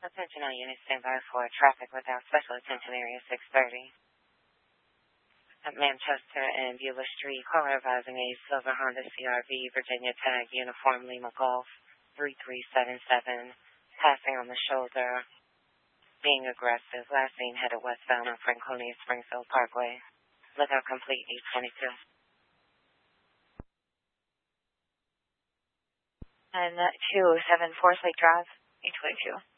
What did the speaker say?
Attention all units, stand by for traffic without special attention area 630. At Manchester and Beulah Street, caller advising a silver Honda CRV, Virginia tag, uniform Lima Golf 3377, passing on the shoulder, being aggressive, last seen headed westbound on Franconia Springfield Parkway. Lookout complete, 822. And 274 Lake Drive, 822.